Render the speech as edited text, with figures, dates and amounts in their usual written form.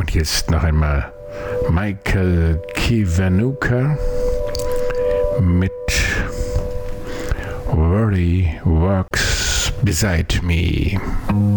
Und jetzt noch einmal Michael Kiwanuka mit Worry Walks Beside Me.